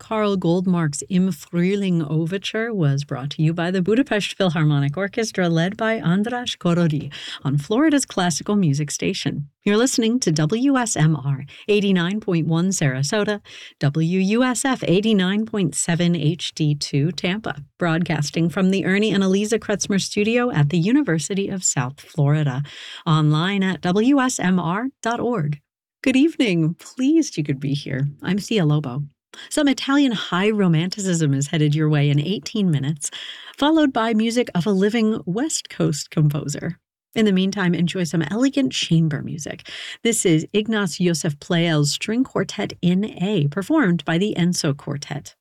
Karl Goldmark's Im Frühling Overture was brought to you by the Budapest Philharmonic Orchestra, led by András Korody, on Florida's classical music station. You're listening to WSMR 89.1 Sarasota, WUSF 89.7 HD2 Tampa, broadcasting from the Ernie and Eliza Kretzmer studio at the University of South Florida, online at WSMR.org. Good evening. Pleased you could be here. I'm Sia Lobo. Some Italian high romanticism is headed your way in 18 minutes, followed by music of a living West Coast composer. In the meantime, enjoy some elegant chamber music. This is Ignaz Josef Pleyel's String Quartet in A, performed by the Enso Quartet.